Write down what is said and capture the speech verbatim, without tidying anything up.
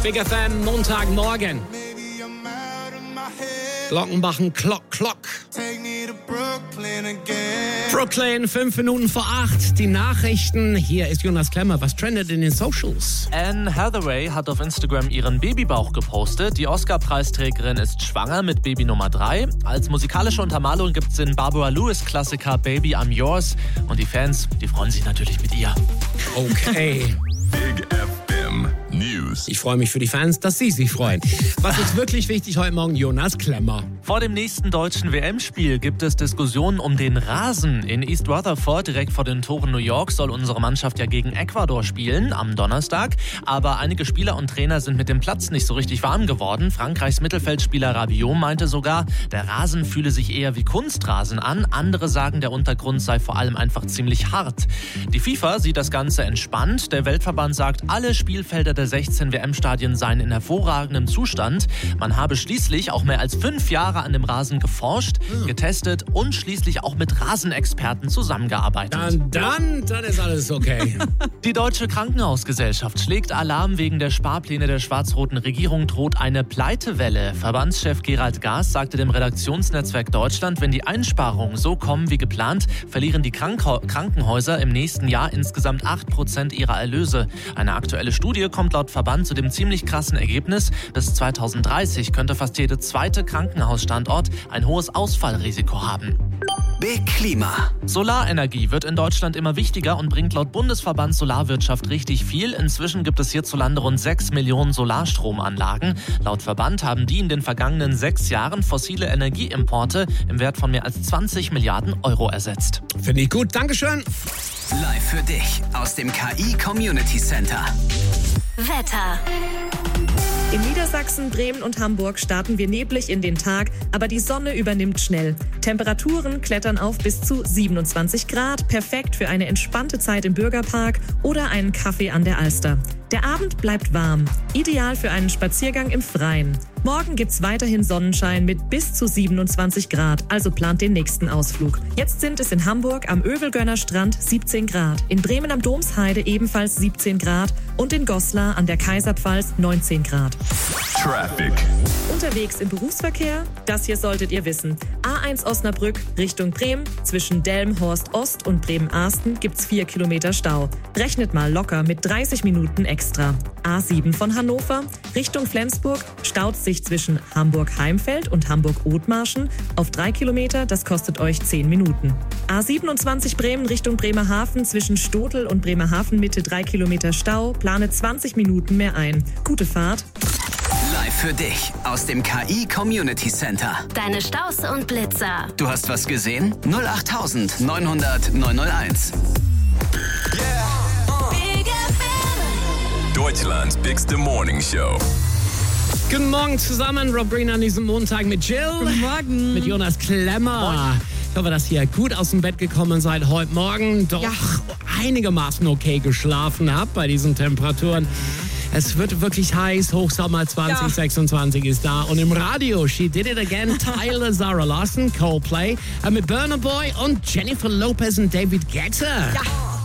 Big F M, Montagmorgen. Glockenbachen, Klock, Klock. Brooklyn, fünf Minuten vor acht. Die Nachrichten. Hier ist Jonas Klemmer. Was trendet in den Socials? Anne Hathaway hat auf Instagram ihren Babybauch gepostet. Die Oscar-Preisträgerin ist schwanger mit Baby Nummer drei. Als musikalische Untermalung gibt es den Barbara Lewis-Klassiker Baby I'm Yours. Und die Fans, die freuen sich natürlich mit ihr. Okay. Big F M News. Ich freue mich für die Fans, dass sie sich freuen. Was ist wirklich wichtig heute Morgen? Jonas Klemmer. Vor dem nächsten deutschen W M-Spiel gibt es Diskussionen um den Rasen. In East Rutherford, direkt vor den Toren New York, soll unsere Mannschaft ja gegen Ecuador spielen am Donnerstag. Aber einige Spieler und Trainer sind mit dem Platz nicht so richtig warm geworden. Frankreichs Mittelfeldspieler Rabiot meinte sogar, der Rasen fühle sich eher wie Kunstrasen an. Andere sagen, der Untergrund sei vor allem einfach ziemlich hart. Die FIFA sieht das Ganze entspannt. Der Weltverband sagt, alle Spielfelder der sechzehn W M-Stadien seien in hervorragendem Zustand. Man habe schließlich auch mehr als fünf Jahre an dem Rasen geforscht, getestet und schließlich auch mit Rasenexperten zusammengearbeitet. Dann, dann, dann ist alles okay. Die Deutsche Krankenhausgesellschaft schlägt Alarm wegen der Sparpläne der schwarz-roten Regierung, droht eine Pleitewelle. Verbandschef Gerald Gaas sagte dem Redaktionsnetzwerk Deutschland, wenn die Einsparungen so kommen wie geplant, verlieren die Krankha- Krankenhäuser im nächsten Jahr insgesamt acht Prozent ihrer Erlöse. Eine aktuelle Studie kommt laut Verband zu dem ziemlich krassen Ergebnis, bis zweitausenddreißig könnte fast jede zweite Krankenhausstandort ein hohes Ausfallrisiko haben. Big Klima. Solarenergie wird in Deutschland immer wichtiger und bringt laut Bundesverband Solarwirtschaft richtig viel. Inzwischen gibt es hierzulande rund sechs Millionen Solarstromanlagen. Laut Verband haben die in den vergangenen sechs Jahren fossile Energieimporte im Wert von mehr als zwanzig Milliarden Euro ersetzt. Finde ich gut, Dankeschön. Live für dich aus dem K I Community Center. Wetter. In Niedersachsen, Bremen und Hamburg starten wir neblig in den Tag, aber die Sonne übernimmt schnell. Temperaturen klettern auf bis zu siebenundzwanzig Grad, perfekt für eine entspannte Zeit im Bürgerpark oder einen Kaffee an der Alster. Der Abend bleibt warm, ideal für einen Spaziergang im Freien. Morgen gibt's weiterhin Sonnenschein mit bis zu siebenundzwanzig Grad, also plant den nächsten Ausflug. Jetzt sind es in Hamburg am Övelgönner Strand siebzehn Grad, in Bremen am Domsheide ebenfalls siebzehn Grad und in Goslar an der Kaiserpfalz neunzehn Grad. Traffic. Unterwegs im Berufsverkehr? Das hier solltet ihr wissen. A eins Osnabrück Richtung Bremen. Zwischen Delmenhorst Ost und Bremen-Arsten gibt's vier Kilometer Stau. Rechnet mal locker mit dreißig Minuten extra. A sieben von Hannover Richtung Flensburg staut sich zwischen Hamburg-Heimfeld und Hamburg-Othmarschen auf drei Kilometer. Das kostet euch zehn Minuten. A siebenundzwanzig Bremen Richtung Bremerhaven zwischen Stotel und Bremerhaven Mitte drei Kilometer Stau. Plane zwanzig Minuten mehr ein. Gute Fahrt. Live für dich aus dem K I Community Center. Deine Staus und Blitzer. Du hast was gesehen? null acht neun null null neun null eins. Big F M. Deutschlands bigste Morning Show. Guten Morgen zusammen, Robrina, an diesem Montag mit Jill. Guten Morgen. Mit Jonas Klemmer. Ich hoffe, dass ihr gut aus dem Bett gekommen seid heute Morgen. Doch Ja. einigermaßen okay geschlafen habt bei diesen Temperaturen. Es wird wirklich heiß. Hochsommer zwanzig sechsundzwanzig ist da. Und im Radio, she did it again. Tyler, Zara Larson, Coldplay, äh, mit Burna Boy und Jennifer Lopez und David Guetta. Ja.